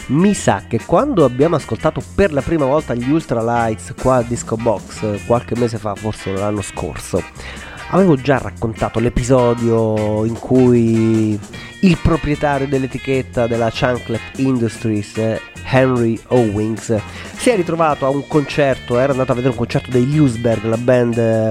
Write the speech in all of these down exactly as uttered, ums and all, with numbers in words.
Mi sa che quando abbiamo ascoltato per la prima volta gli Ultralights qua a Disco Box qualche mese fa, forse l'anno scorso, avevo già raccontato l'episodio in cui il proprietario dell'etichetta della Chanclet Industries, Henry Owings, si è ritrovato a un concerto, era andato a vedere un concerto dei Ljusberg, la band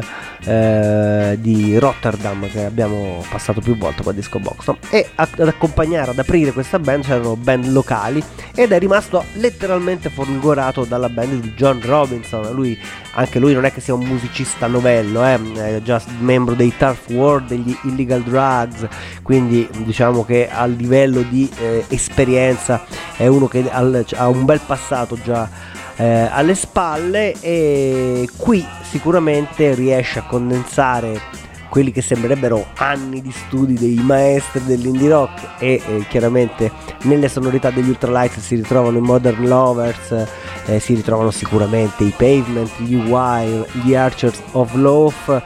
eh, di Rotterdam che abbiamo passato più volte qua a Disco Box, no? E ad accompagnare, ad aprire questa band c'erano band locali, ed è rimasto letteralmente folgorato dalla band di John Robinson. Lui, anche lui non è che sia un musicista novello, eh? È già membro dei Turf War, degli Illegal Drugs, quindi diciamo che a livello di eh, esperienza è uno che al, ha un bel passato già eh, alle spalle, e qui sicuramente riesce a condensare quelli che sembrerebbero anni di studi dei maestri dell'indie rock, e eh, chiaramente nelle sonorità degli Ultralights si ritrovano i Modern Lovers, eh, si ritrovano sicuramente i Pavement, gli Wire, gli Archers of Loaf,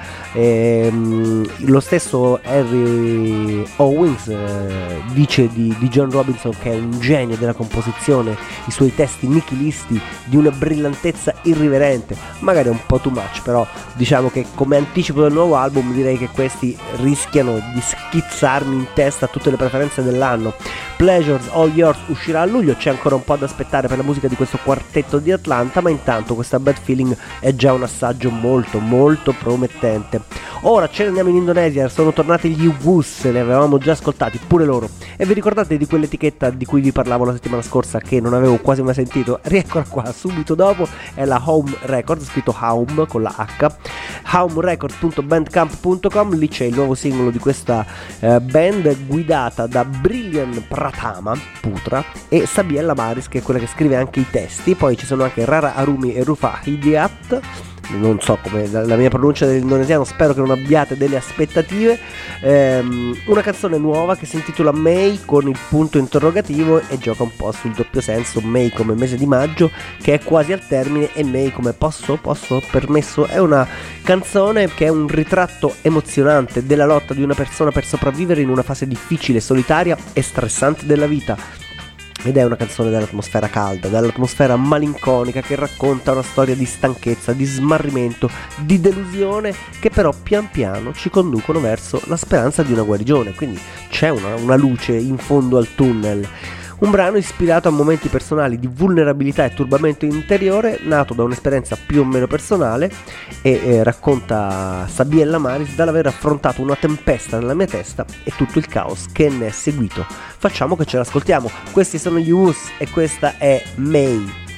ehm, lo stesso Henry Owings eh, dice di, di John Robinson che è un genio della composizione, i suoi testi nichilisti di una brillantezza irriverente, magari un po' too much, però diciamo che come anticipo del nuovo album direi che questi rischiano di schizzarmi in testa tutte le preferenze dell'anno. Pleasures All Yours uscirà a luglio, c'è ancora un po' da aspettare per la musica di questo quartetto di Atlanta, ma intanto questa Bad Feeling è già un assaggio molto molto promettente. Ora ce ne andiamo in Indonesia, sono tornati gli Woos, li avevamo già ascoltati pure loro, e vi ricordate di quell'etichetta di cui vi parlavo la settimana scorsa che non avevo quasi mai sentito? Rieccola qua subito dopo, è la Home Records, scritto Home con la H, home records punto bandcamp punto com. Lì c'è il nuovo singolo di questa eh, band guidata da Brilliant Pratama Putra e Sabiella Maris, che è quella che scrive anche i testi. Poi ci sono anche Rara Arumi e Rufa Hidiat, non so come la, la mia pronuncia dell'indonesiano, spero che non abbiate delle aspettative. Ehm, una canzone nuova che si intitola Mei con il punto interrogativo e gioca un po' sul doppio senso, Mei come mese di maggio che è quasi al termine e Mei come posso, posso, permesso. È una canzone che è un ritratto emozionante della lotta di una persona per sopravvivere in una fase difficile, solitaria e stressante della vita. Ed è una canzone dall'atmosfera calda, dall'atmosfera malinconica, che racconta una storia di stanchezza, di smarrimento, di delusione, che però pian piano ci conducono verso la speranza di una guarigione. Quindi c'è una, una luce in fondo al tunnel. Un brano ispirato a momenti personali di vulnerabilità e turbamento interiore, nato da un'esperienza più o meno personale, e eh, racconta Sabiella Maris dall'aver affrontato una tempesta nella mia testa e tutto il caos che ne è seguito. Facciamo che ce l'ascoltiamo. Questi sono gli Woos e questa è May.